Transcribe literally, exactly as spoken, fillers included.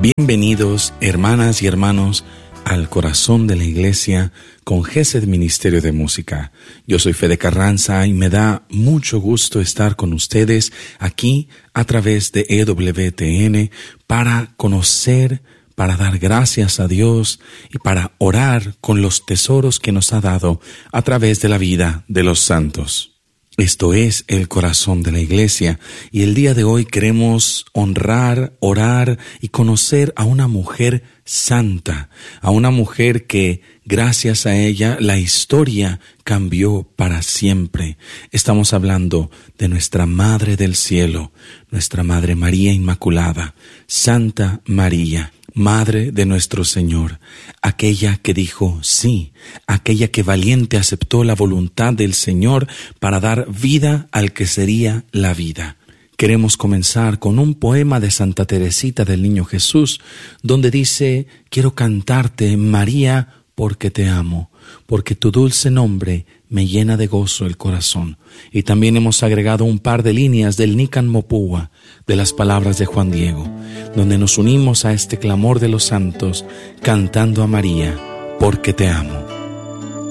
Bienvenidos, hermanas y hermanos, al corazón de la Iglesia con Gesed Ministerio de Música. Yo soy Fede Carranza y me da mucho gusto estar con ustedes aquí a través de E W T N para conocer, para dar gracias a Dios y para orar con los tesoros que nos ha dado a través de la vida de los santos. Esto es el corazón de la Iglesia y el día de hoy queremos honrar, orar y conocer a una mujer santa, a una mujer que gracias a ella la historia cambió para siempre. Estamos hablando de nuestra Madre del Cielo, nuestra Madre María Inmaculada, Santa María, Madre de nuestro Señor, aquella que dijo sí, aquella que valiente aceptó la voluntad del Señor para dar vida al que sería la vida. Queremos comenzar con un poema de Santa Teresita del Niño Jesús, donde dice: quiero cantarte, María, porque te amo, porque tu dulce nombre me llena de gozo el corazón. Y también hemos agregado un par de líneas del Nican Mopúa, de las palabras de Juan Diego, donde nos unimos a este clamor de los santos, cantando a María, porque te amo.